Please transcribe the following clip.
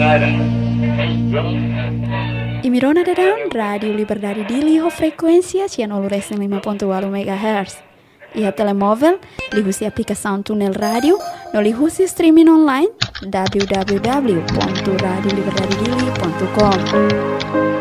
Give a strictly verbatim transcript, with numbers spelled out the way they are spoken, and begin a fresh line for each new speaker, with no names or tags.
Imirona Dadaun, Radio Liberdade di Liho Frequência ciento lima ponto dua megahertz. E a telemóvel, lihusi aplicação Tunel Radio, no lihusi streaming online w w w ponto radio liberdade dili ponto com.